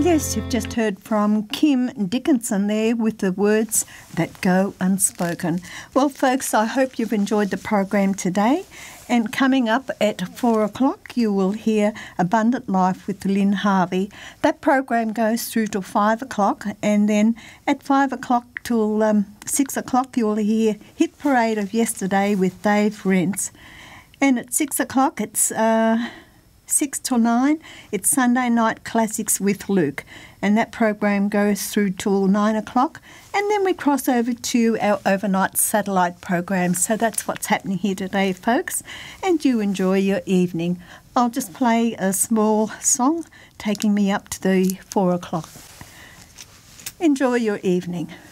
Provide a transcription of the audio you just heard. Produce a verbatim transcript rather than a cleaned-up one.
Yes, you've just heard from Kim Dickinson there with the words that go unspoken. Well, folks, I hope you've enjoyed the program today. And coming up at four o'clock, you will hear Abundant Life with Lynn Harvey. That program goes through till five o'clock, and then at five o'clock till um, six o'clock, you'll hear Hit Parade of Yesterday with Dave Rents. And at six o'clock, it's... Uh, six till nine, it's Sunday Night Classics with Luke, and that program goes through till nine o'clock, and then we cross over to our overnight satellite program. So that's what's happening here today, folks, and you enjoy your evening. I'll just play a small song taking me up to the four o'clock. Enjoy your evening.